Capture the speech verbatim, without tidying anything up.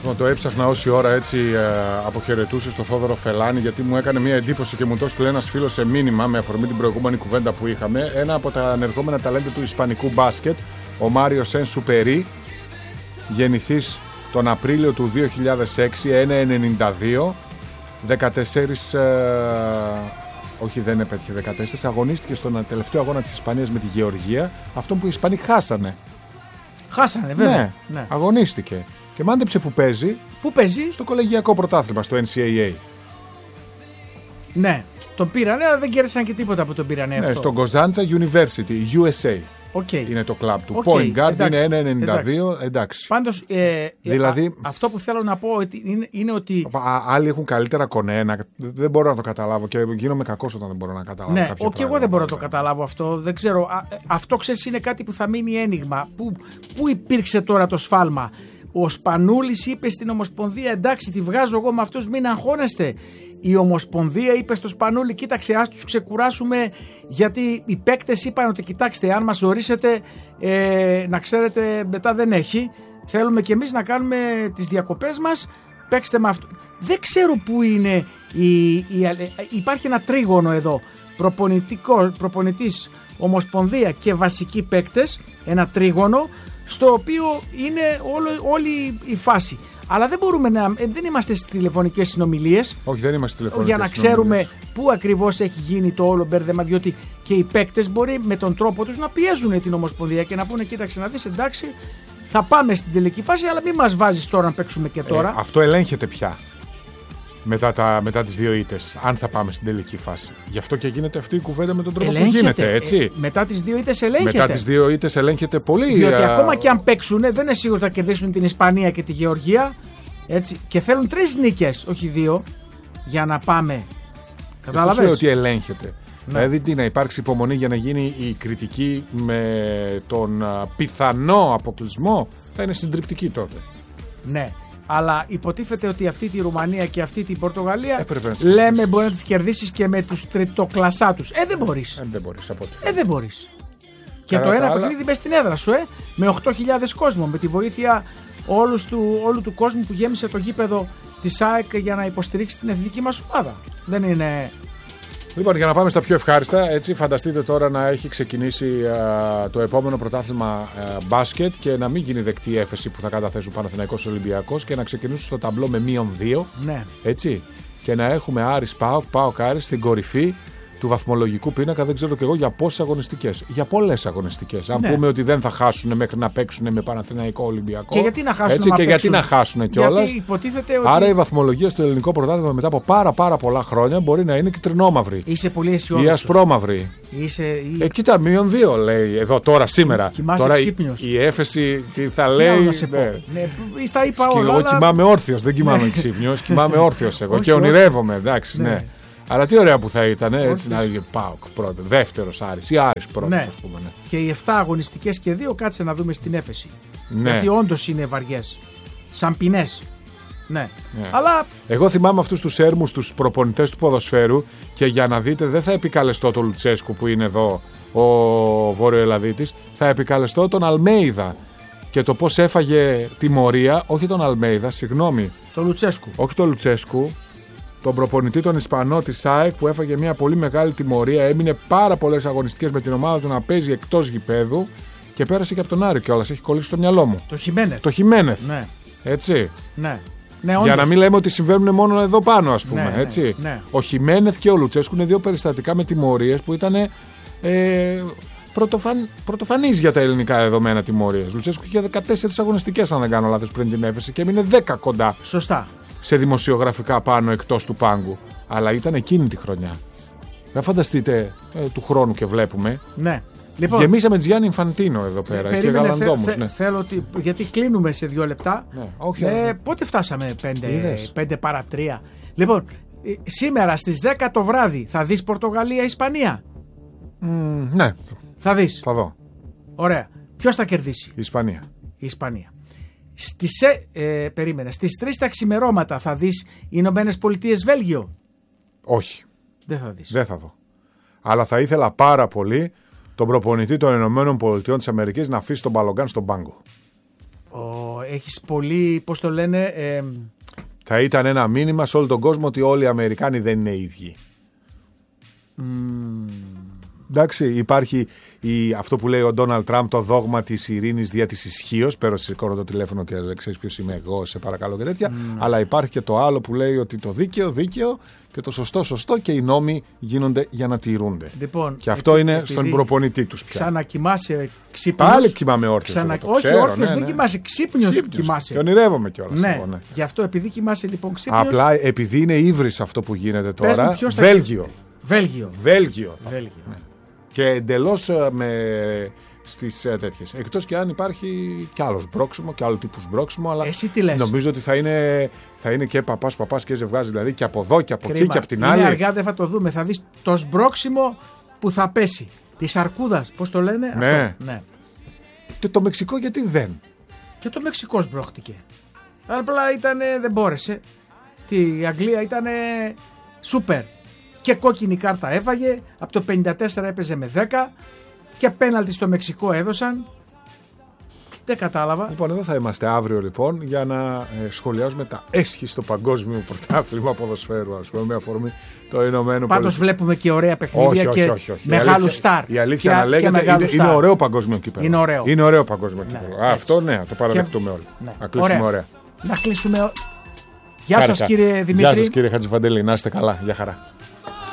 Λοιπόν, το έψαχνα όση ώρα έτσι ε, αποχαιρετούσε στο Θόδωρο Φελάνη, γιατί μου έκανε μια εντύπωση και μου το έστειλε ένας φίλος σε μήνυμα με αφορμή την προηγούμενη κουβέντα που είχαμε. Ένα από τα ανερχόμενα ταλέντα του ισπανικού μπάσκετ, ο Μάριο Σενσουπερί, γεννηθής τον Απρίλιο του δύο χιλιάδες έξι, ένα ενενήντα δύο, δεκατέσσερις, ε, όχι δεν επέτυχε δεκατέσσερις, αγωνίστηκε στον τελευταίο αγώνα της Ισπανίας με τη Γεωργία, αυτόν που οι Ισπανοί χάσανε. Χάσανε, βέβαια. Ναι, ναι. αγωνίστηκε. Και μάντεψε που παίζει. Πού παίζει? Στο κολεγιακό πρωτάθλημα, στο N C A A. Ναι, τον πήρανε, αλλά δεν κέρδισαν και τίποτα που τον πήρανε. Ναι, αυτό. στο Γκοζάντσα University, U S A. Okay. Είναι το κλαμπ του. Okay, Point guard εντάξει, είναι ένα ενενήντα δύο. Εντάξει. εντάξει. Πάντως, ε, δηλαδή, α, αυτό που θέλω να πω είναι, είναι ότι. Α, άλλοι έχουν καλύτερα κονένα. Δεν μπορώ να το καταλάβω και γίνομαι κακός όταν δεν μπορώ να καταλάβω. Ναι, κάποια όχι, εγώ δεν μπορώ να το καταλάβω αυτό. Δεν ξέρω. Α, αυτό ξέρεις είναι κάτι που θα μείνει ένιγμα. Πού, πού υπήρξε τώρα το σφάλμα? Ο Σπανούλης είπε στην Ομοσπονδία, εντάξει, τη βγάζω εγώ με αυτούς, μην αγχώνεστε. Η Ομοσπονδία είπε στο Σπανούλη, κοίταξε, ας τους ξεκουράσουμε, γιατί οι παίκτες είπαν ότι κοιτάξτε, αν μας ορίσετε, ε, να ξέρετε, μετά δεν έχει. Θέλουμε κι εμείς να κάνουμε τις διακοπές μας, παίξτε με αυτό. Δεν ξέρω πού είναι, η, η, υπάρχει ένα τρίγωνο εδώ, προπονητικό, προπονητής, Ομοσπονδία και βασικοί παίκτες, ένα τρίγωνο, στο οποίο είναι όλο, όλη η φάση. Αλλά δεν μπορούμε να. Δεν είμαστε στις τηλεφωνικές συνομιλίες. Όχι, δεν είμαστε τηλεφωνικές για να ξέρουμε πού ακριβώς έχει γίνει το όλο μπέρδεμα. Διότι και οι παίκτες μπορεί με τον τρόπο τους να πιέζουν την Ομοσπονδία και να πούνε: κοίταξε να δεις, εντάξει, θα πάμε στην τελική φάση, αλλά μην μας βάζεις τώρα να παίξουμε και τώρα. Ε, αυτό ελέγχεται πια. Μετά, τα, μετά τις δύο ήττες, αν θα πάμε στην τελική φάση. Γι' αυτό και γίνεται αυτή η κουβέντα με τον τρόπο ελέγχεται, που γίνεται, έτσι. Ε, μετά τις δύο ήττες ελέγχεται. Μετά τις δύο ήττες ελέγχεται πολύ. Διότι α... ακόμα και αν παίξουν, δεν είναι σίγουρο ότι θα κερδίσουν την Ισπανία και τη Γεωργία. Έτσι. Και θέλουν τρεις νίκες, όχι δύο, για να πάμε. Κατάλαβες. Δεν ότι ελέγχεται. Ναι. Δηλαδή τι, να υπάρξει υπομονή για να γίνει η κριτική με τον πιθανό αποκλεισμό, θα είναι συντριπτική τότε. Ναι. Αλλά υποτίθεται ότι αυτή τη Ρουμανία και αυτή την Πορτογαλία λέμε μπορεί να τις κερδίσεις και με τους τριτοκλασσάτους. Ε, δεν μπορείς. Ε, δεν μπορείς, από ό,τι. Ε, δεν μπορείς. Και το ένα άλλα... παιχνίδι μες στην έδρα σου, ε, με οκτώ χιλιάδες κόσμο, με τη βοήθεια όλους του, όλου του κόσμου που γέμισε το γήπεδο της ΑΕΚ για να υποστηρίξει την εθνική μας ομάδα. Δεν είναι... Λοιπόν, για να πάμε στα πιο ευχάριστα, έτσι, φανταστείτε τώρα να έχει ξεκινήσει α, το επόμενο πρωτάθλημα α, μπάσκετ και να μην γίνει δεκτή η έφεση που θα καταθέσουν Παναθηναϊκός Ολυμπιακός και να ξεκινήσουν στο ταμπλό με μείον δύο. Ναι. Έτσι. Και να έχουμε Άρης ΠΑΟΚ, ΠΑΟΚ Άρης στην κορυφή του βαθμολογικού πίνακα, δεν ξέρω και εγώ για πόσες αγωνιστικές. Για πολλές αγωνιστικές. Αν ναι. πούμε ότι δεν θα χάσουν μέχρι να παίξουν με Παναθηναϊκό Ολυμπιακό. Και γιατί να χάσουν, έτσι, και γιατί να χάσουν κιόλας. Ότι... Άρα η βαθμολογία στο ελληνικό πρωτάθλημα μετά από πάρα πάρα πολλά χρόνια μπορεί να είναι κυτρινόμαυρη. Είσαι πολύ αισιόδοξος. Ή ασπρόμαυρη. Είσαι... Ε, κοίτα, μείον δύο λέει εδώ τώρα σήμερα. Τώρα η, η έφεση τι θα λέει. Να σε πω. Ναι. Ναι, στα είπα όλα. Εγώ κοιμάμαι όρθιος, δεν κοιμάμαι ξύπνιος. Κοιμάμαι όρθιος εγώ και ονειρεύομαι. Εντάξει, ναι. Αλλά τι ωραία που θα ήταν, έτσι να έλεγε ΠΑΟΚ πρώτο, δεύτερος Άρης ή Άρης πρώτος, ναι. ας πούμε. Ναι. Και οι εφτά αγωνιστικές και δύο κάτσε να δούμε στην έφεση. Ναι. Γιατί όντως είναι βαριές, σαν ποινές. Ναι. Ναι. Αλλά... Εγώ θυμάμαι αυτούς τους έρμους, τους προπονητές του ποδοσφαίρου και για να δείτε δεν θα επικαλεστώ τον Λουτσέσκου που είναι εδώ ο Βόρειο-Ελλαδίτης, θα επικαλεστώ τον Αλμέιδα και το πώς έφαγε τιμωρία, όχι τον Αλμέιδα, συγγνώμη. Τον Λουτσέσκου. Όχι τον Λουτσέσκου. Τον προπονητή τον Ισπανό της ΑΕΚ που έφαγε μια πολύ μεγάλη τιμωρία, έμεινε πάρα πολλές αγωνιστικές με την ομάδα του να παίζει εκτός γηπέδου και πέρασε και από τον Άρη κιόλας. Έχει κολλήσει στο μυαλό μου. Το Χιμένεθ. Το Χιμένεθ. Ναι. Έτσι. Ναι. Ναι, για να μην λέμε ότι συμβαίνουν μόνο εδώ πάνω, ας πούμε. Ναι, έτσι. Ναι, ναι. Ο Χιμένεθ και ο Λουτσέσκου είναι δύο περιστατικά με τιμωρίες που ήταν ε, πρωτοφαν, πρωτοφανείς για τα ελληνικά δεδομένα τιμωρίες. Ο Λουτσέσκου είχε δεκατέσσερις αγωνιστικές, αν δεν κάνω λάθος, πριν την έφεση και έμεινε δέκα κοντά. Σωστά. Σε δημοσιογραφικά πάνω εκτός του πάγκου. Αλλά ήταν εκείνη τη χρονιά. Δεν φανταστείτε ε, του χρόνου και βλέπουμε. Ναι. Λοιπόν, γεμίσαμε τη Γιάννη Infantino εδώ πέρα. Ναι, και Γαλαντόμους. Θε, ναι. Θέλω ότι. Γιατί κλείνουμε σε δύο λεπτά. Ναι, όχι, ε, πότε φτάσαμε πέντε παρά τρία. Λοιπόν, ε, σήμερα στις δέκα το βράδυ θα δεις Πορτογαλία-Ισπανία. Mm, ναι. Θα δεις. Θα δω. Ωραία. Ποιος θα κερδίσει? Η Ισπανία. Η Ισπανία. Στις, ε, περίμενε, στις τρεις τα ξημερώματα θα δεις οι Ηνωμένες Πολιτείες Βέλγιο? Όχι. Δεν θα δεις. Δεν θα δω. Αλλά θα ήθελα πάρα πολύ τον προπονητή των Ηνωμένων Πολιτειών της Αμερικής να αφήσει τον Μπαλογκάν στον πάγκο. Ο, έχεις πολύ, πώς το λένε... Ε, θα ήταν ένα μήνυμα σε όλο τον κόσμο ότι όλοι οι Αμερικάνοι δεν είναι ίδιοι. Mm. Εντάξει, υπάρχει η, αυτό που λέει ο Ντόναλντ Τραμπ, το δόγμα της ειρήνης δια της ισχύως. Πέρα σηκώνω το τηλέφωνο και δεν ξέρεις ποιος είμαι εγώ, σε παρακαλώ και τέτοια. Mm. Αλλά υπάρχει και το άλλο που λέει ότι το δίκαιο, δίκαιο και το σωστό, σωστό και οι νόμοι γίνονται για να τηρούνται. Λοιπόν, και αυτό επί, είναι στον προπονητή τους πια. Ξανακοιμάσαι ξύπνιος. Πάλι κοιμάμαι όρθιος. Ξανα... Το Όχι, ξέρω, όρθιος ναι, δεν ναι. κοιμάσαι, ξύπνιος κοιμάσαι. Και ονειρεύομαι κιόλας. Ναι. Εγώ, ναι. Γι' αυτό επειδή κοιμάσαι λοιπόν ξύπνιος. Απλά επειδή είναι ύβρις αυτό που γίνεται τώρα. Μου, Βέλγιο. Βέλγιο. Βέλγιο. Βέλγιο. Ναι. Και εντελώς με στις τέτοιες. Εκτός και αν υπάρχει κι άλλο σμπρόξιμο και άλλο τύπου σμπρόξιμο. Αλλά εσύ τι λες? Νομίζω ότι θα είναι, θα είναι και παπάς παπάς και ζευγάζει. Δηλαδή και από εδώ και από Κρίμα. εκεί και από την είναι άλλη. Είναι αργά, δεν θα το δούμε. Θα δεις το σμπρόξιμο που θα πέσει. Της αρκούδας, πώς το λένε. Ναι. Αυτό. Ναι. Και το Μεξικό γιατί δεν. Και το Μεξικό σμπρώχτηκε. Απλά ήταν, δεν μπόρεσε. Τι, η Αγγλία ήταν σούπερ. Και κόκκινη κάρτα έφαγε. Από το πενήντα τέσσερα έπαιζε με δέκα. Και πέναλτι στο Μεξικό έδωσαν. Δεν κατάλαβα. Λοιπόν, εδώ θα είμαστε αύριο λοιπόν για να ε, σχολιάζουμε τα έσχη στο παγκόσμιο πρωτάθλημα ποδοσφαίρου, ας πούμε, με αφορμή το Ηνωμένο. Πάντως βλέπουμε και ωραία παιχνίδια όχι, και όχι, όχι. μεγάλου στάρ. Η αλήθεια και, να λέγεται είναι, είναι ωραίο παγκόσμιο κύπελλο. Είναι ωραίο. Είναι ωραίο παγκόσμιο ναι, κύπελλο. Αυτό ναι, το παραδεχτούμε όλοι. Ναι. Να κλείσουμε ωραία. ωραία. Να κλείσουμε. Γεια σας κύριε Δημήτρη. Γεια σας κύριε Χατζηφαντέλη, να είστε καλά. Γεια χαρά.